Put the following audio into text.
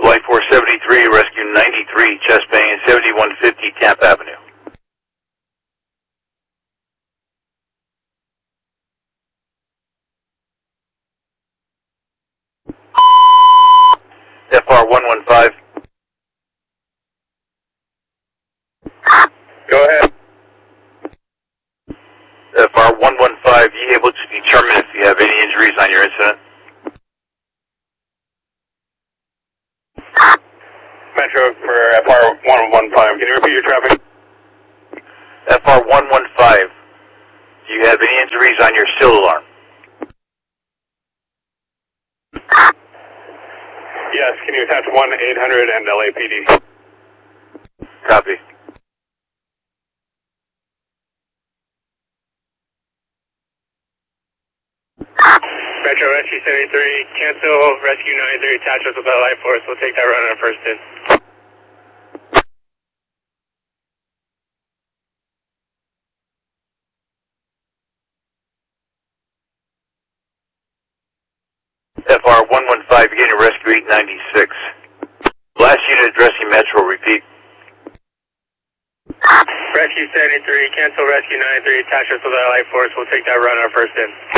Flight 473, Rescue 93, chest pain, 7150 Camp Avenue. FR115. Go ahead. FR115, you able to determine if you have any injuries on your incident? Metro for FR115. Can you repeat your traffic? FR115, do you have any injuries on your SIL alarm? Yes. Can you attach 1-800 and LAPD? Copy. Metro Rescue 73, cancel Rescue 93, attach us with the light force. We'll take that run on our first in. FR115, beginning rescue 896. Last unit addressing Metro, repeat. Rescue 73, cancel Rescue 93, attach us with the light force. We'll take that run on our first in.